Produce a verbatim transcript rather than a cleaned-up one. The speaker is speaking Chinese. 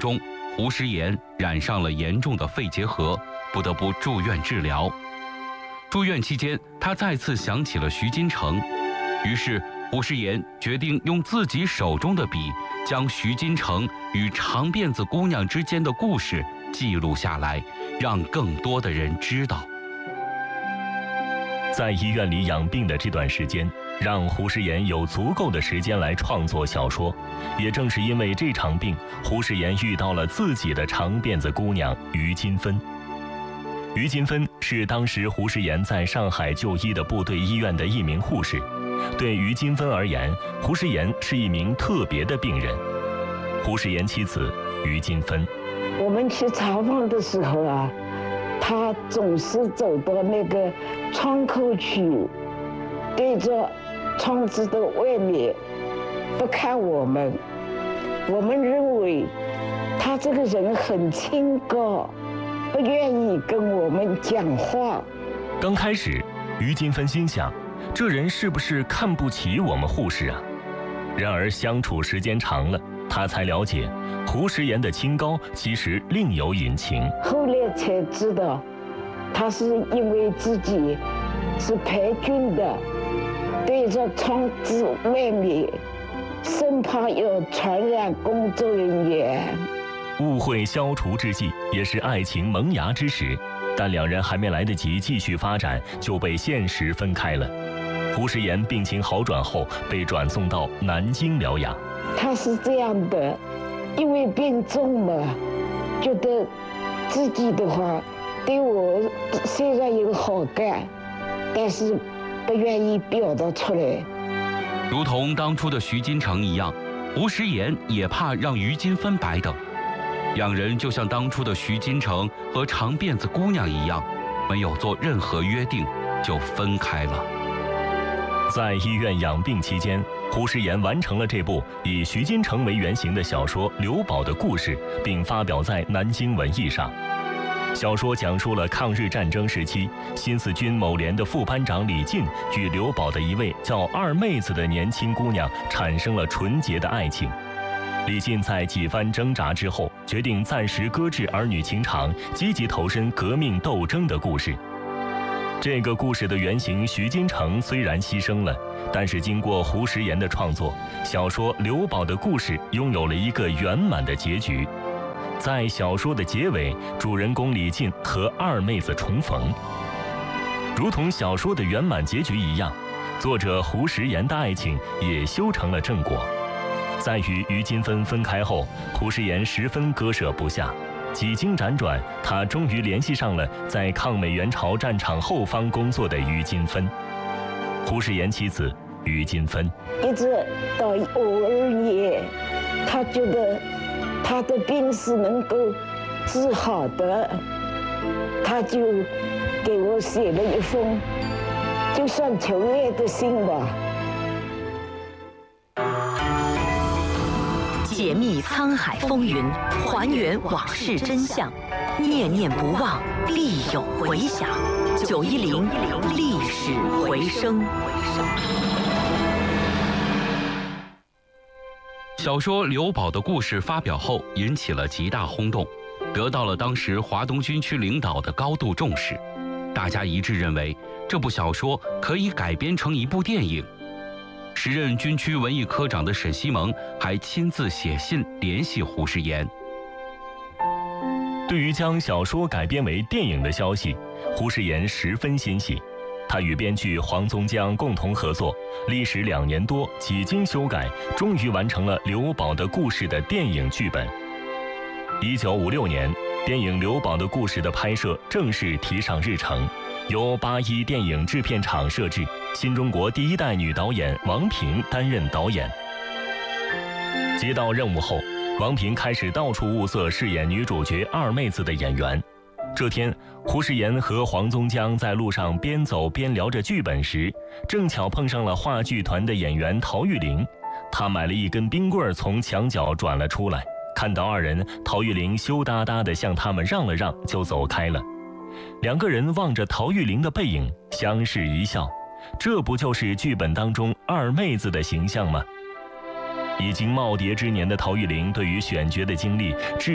中，胡食言染上了严重的肺结核，不得不住院治疗。住院期间，他再次想起了徐金城，于是胡食言决定用自己手中的笔，将徐金城与长辫子姑娘之间的故事记录下来，让更多的人知道。 在医院里养病的这段时间，让胡食言有足够的时间来创作小说。也正是因为这场病，胡食言遇到了自己的长辫子姑娘于金芬。于金芬是当时胡食言在上海就医的部队医院的一名护士。对于金芬而言，胡食言是一名特别的病人。胡食言妻子于金芬， 我们去查房的时候啊，他总是走到那个窗口去，对着窗子的外面不看我们。我们认为他这个人很清高，不愿意跟我们讲话。 刚开始，于金芬心想，这人是不是看不起我们护士啊？然而相处时间长了，他才了解胡食言的清高其实另有隐情。 后来才知道，他是因为自己是排军的，对着窗子外面，生怕要传染工作人员。 误会消除之际，也是爱情萌芽之时，但两人还没来得及继续发展，就被现实分开了。胡食言病情好转后，被转送到南京疗养。 他是这样的，因为病重嘛，觉得自己的话对我虽然有好感，但是不愿意表达出来。 如同当初的徐金城一样，胡食言也怕让于金芬白等。两人就像当初的徐金城和长辫子姑娘一样，没有做任何约定就分开了。 在医院养病期间，胡食言完成了这部以徐金城为原型的小说《刘宝的故事》，并发表在南京文艺上。小说讲述了抗日战争时期，新四军某连的副班长李进与刘宝的一位叫二妹子的年轻姑娘产生了纯洁的爱情。李进在几番挣扎之后，决定暂时搁置儿女情长，积极投身革命斗争的故事。这个故事的原型徐金城虽然牺牲了，但是经过胡食言的创作，小说《刘宝的故事》拥有了一个圆满的结局。在小说的结尾，主人公李进和二妹子重逢。如同小说的圆满结局一样，作者胡食言的爱情也修成了正果。在与于金芬分开后，胡食言十分割舍不下。几经辗转，他终于联系上了在抗美援朝战场后方工作的于金芬。胡食言妻子于金芬， 一直到五二年，他觉得他的病是能够治好的，他就给我写了一封就算求爱的信吧。 解密沧海风云，还原往事真相，念念不忘，必有回响。九一零历史回声。 小说《刘宝的故事》发表后，引起了极大轰动，得到了当时华东军区领导的高度重视。大家一致认为，这部小说可以改编成一部电影。时任军区文艺科长的沈西蒙还亲自写信联系胡食言。 对于将小说改编为电影的消息，胡食言十分欣喜。他与编剧黄宗江共同合作，历时两年多，几经修改，终于完成了《刘宝的故事》的电影剧本。一九五六年，电影《刘宝的故事》的拍摄正式提上日程，由八一电影制片厂摄制，新中国第一代女导演王萍担任导演。接到任务后，王萍开始到处物色饰演女主角二妹子的演员。这天，胡食言和黄宗江在路上边走边聊着剧本时，正巧碰上了话剧团的演员陶玉玲。他买了一根冰棍从墙角转了出来，看到二人，陶玉玲羞答答地向他们让了让，就走开了。两个人望着陶玉玲的背影，相视一笑。这不就是剧本当中二妹子的形象吗？已经耄耋之年的陶玉玲对于选角的经历，至